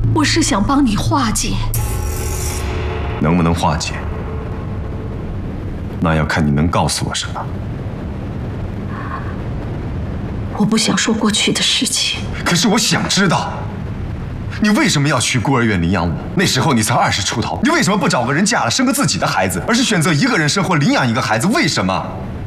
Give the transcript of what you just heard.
我是想帮你化解。 能不能化解，那要看你能告诉我什么。 我不想说过去的事情。 可是我想知道，你为什么要去孤儿院领养我？那时候你才20出头，你为什么不找个人嫁了，生个自己的孩子，而是选择一个人生活，领养一个孩子？为什么？